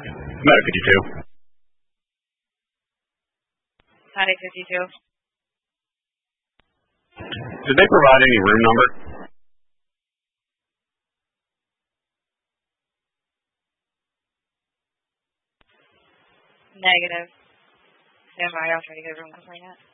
I'm at 52. Howdy, 52. Did they provide any room number? Negative. Stand by, I'll try to get a room complaint out.